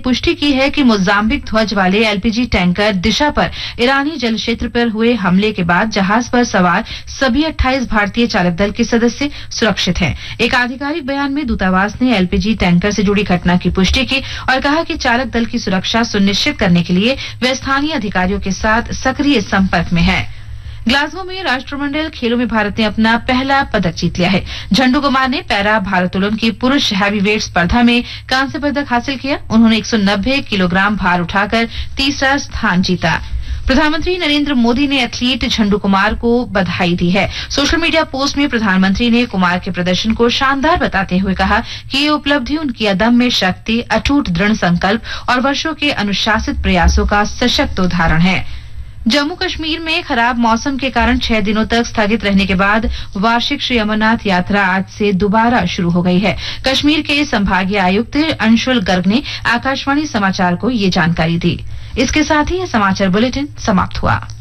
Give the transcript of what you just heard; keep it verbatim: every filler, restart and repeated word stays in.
पुष्टि की है कि मोजाम्बिक ध्वज वाले एलपीजी टैंकर दिशा पर ईरानी जल क्षेत्र पर हुए हमले के बाद जहाज पर सवार सभी अट्ठाईस भारतीय चालक दल के सदस्य सुरक्षित हैं। एक आधिकारिक बयान में दूतावास ने एलपीजी टैंकर से जुड़ी घटना की पुष्टि की और कहा कि चालक दल की सुरक्षा सुनिश्चित करने के लिए वे स्थानीय अधिकारियों के साथ सक्रिय संपर्क में है। ग्लासगो में राष्ट्रमंडल खेलों में भारत ने अपना पहला पदक जीत लिया है। झंडू कुमार ने पैरा भारोत्तोलन की पुरुष हैवीवेट स्पर्धा में कांस्य पदक हासिल किया। उन्होंने एक सौ नब्बे किलोग्राम भार उठाकर तीसरा स्थान जीता। प्रधानमंत्री नरेंद्र मोदी ने एथलीट झंडू कुमार को बधाई दी है। सोशल मीडिया पोस्ट में प्रधानमंत्री ने कुमार के प्रदर्शन को शानदार बताते हुए कहा कि ये उपलब्धि उनकी अदम्य शक्ति, अटूट दृढ़ संकल्प और वर्षों के अनुशासित प्रयासों का सशक्त उदाहरण है। जम्मू कश्मीर में खराब मौसम के कारण छह दिनों तक स्थगित रहने के बाद वार्षिक श्री अमरनाथ यात्रा आज से दोबारा शुरू हो गई है। कश्मीर के संभागीय आयुक्त अंशुल गर्ग ने आकाशवाणी समाचार को ये जानकारी दी। इसके साथ ही यह समाचार बुलेटिन समाप्त हुआ।